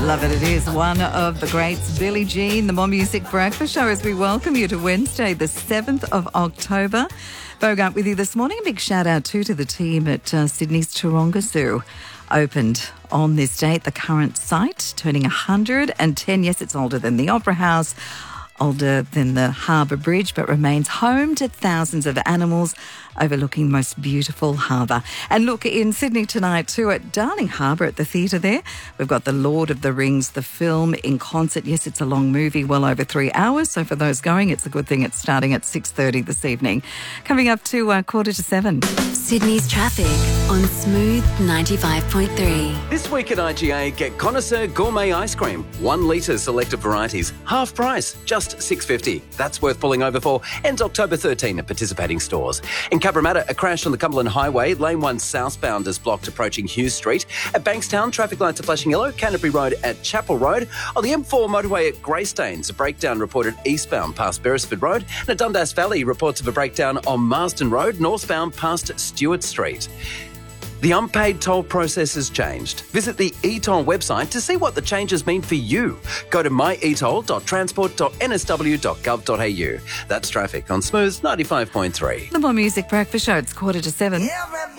Love it is one of the greats, Billie Jean, the More Music Breakfast Show, as we welcome you to Wednesday, the 7th of October. Bogart with you this morning. A big shout out too to the team at Sydney's Taronga Zoo. Opened on this date, the current site, turning 110. Yes, it's older than the Opera House, older than the Harbour Bridge, but remains home to thousands of animals overlooking the most beautiful harbour. And look, in Sydney tonight too at Darling Harbour at the theatre there, we've got The Lord of the Rings, the film in concert. Yes, it's a long movie, well over 3 hours. So for those going, it's a good thing it's starting at 6:30 this evening. Coming up to 6:45. Sydney's traffic on Smooth 95.3. This week at IGA, get Connoisseur Gourmet Ice Cream. 1 litre selected varieties. Half price, just $6.50. That's worth pulling over for. Ends October 13 at participating stores. In Cabramatta, a crash on the Cumberland Highway. Lane 1 southbound is blocked approaching Hughes Street. At Bankstown, traffic lights are flashing yellow. Canterbury Road at Chapel Road. On the M4 motorway at Greystanes, a breakdown reported eastbound past Beresford Road. And at Dundas Valley, reports of a breakdown on Marsden Road, northbound past Stewart Street. The unpaid toll process has changed. Visit the eToll website to see what the changes mean for you. Go to myetoll.transport.nsw.gov.au. That's traffic on Smooth 95.3. The More Music Breakfast Show, it's 6:45.